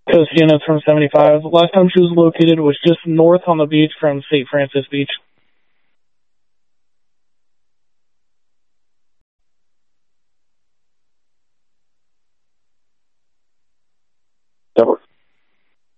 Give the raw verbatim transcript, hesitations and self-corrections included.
Coast Units from seventy-five. Last time she was located was just north on the beach from Saint Francis Beach.